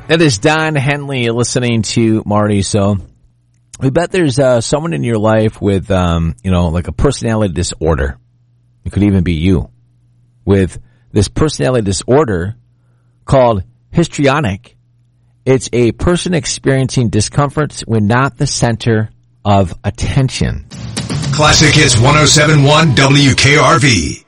That is Don Henley listening to Marty. So we bet there's someone in your life with, like a personality disorder. It could even be you with this personality disorder called histrionic. It's a person experiencing discomfort when not the center of attention. Classic Hits 107.1 WKRV.